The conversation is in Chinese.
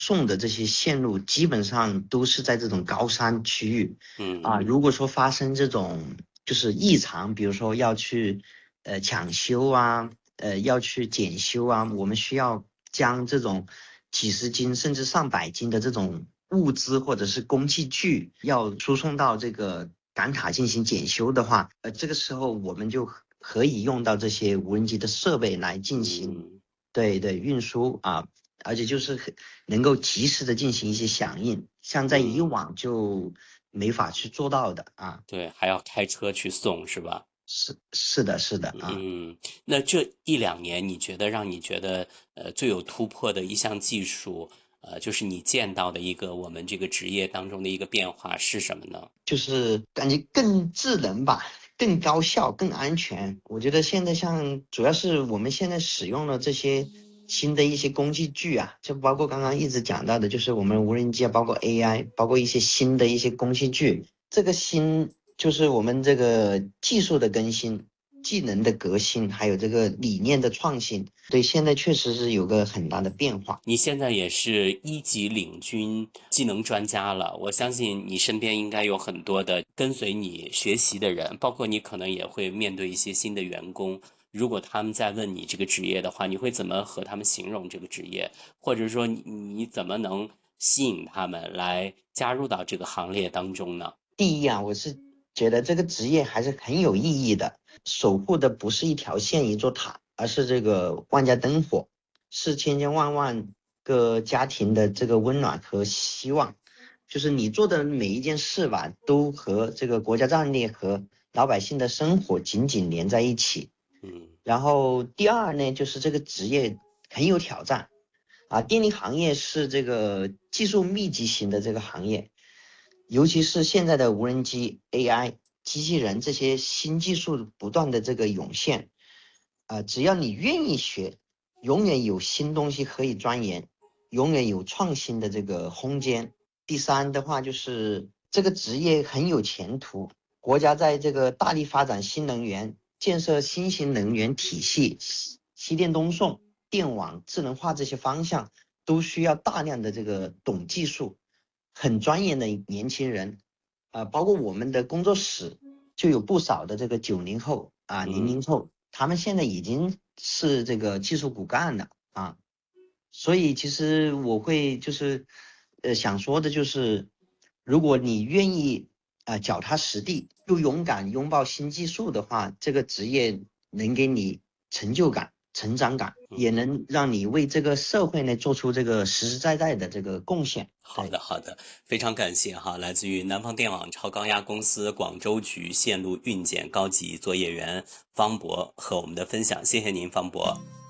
送的这些线路基本上都是在这种高山区域如果说发生这种就是异常，比如说要去抢修要去检修我们需要将这种几十斤甚至上百斤的这种物资或者是工具要输送到这个赶塔进行检修的话，这个时候我们就可以用到这些无人机的设备来进行对运输而且就是能够及时的进行一些响应，像在以往就没法去做到的对，还要开车去送是吧？ 是的那这一两年你觉得让你觉得最有突破的一项技术，就是你见到的一个我们这个职业当中的一个变化是什么呢？ 就是感觉更智能吧，更高效，更安全。我觉得现在像主要是我们现在使用的这些新的一些工具就包括刚刚一直讲到的，就是我们无人机包括 AI，包括一些新的一些工具。这个新就是我们这个技术的更新、技能的革新，还有这个理念的创新，对现在确实是有个很大的变化。 你现在也是一级领军技能专家了，我相信你身边应该有很多的跟随你学习的人，包括你可能也会面对一些新的员工。如果他们在问你这个职业的话，你会怎么和他们形容这个职业？或者说你怎么能吸引他们来加入到这个行列当中呢？ 第一我是觉得这个职业还是很有意义的，守护的不是一条线一座塔，而是这个万家灯火，是千千万万个家庭的这个温暖和希望。就是你做的每一件事吧，都和这个国家战略和老百姓的生活紧紧连在一起。然后第二呢，就是这个职业很有挑战电力行业是这个技术密集型的这个行业，尤其是现在的无人机、AI、机器人这些新技术不断的这个涌现只要你愿意学，永远有新东西可以钻研，永远有创新的这个空间。第三的话就是这个职业很有前途，国家在这个大力发展新能源，建设新型能源体系、西电东送、电网、智能化这些方向，都需要大量的这个懂技术、很专业的年轻人包括我们的工作室就有不少的这个90后00后，他们现在已经是这个技术骨干了所以其实我会就是想说的就是，如果你愿意脚踏实地，又勇敢拥抱新技术的话，这个职业能给你成就感、成长感，也能让你为这个社会呢做出这个实实在在的这个贡献。对。 好的，好的，非常感谢哈，来自于南方电网超高压公司广州局线路运检高级作业员方博和我们的分享，谢谢您，方博。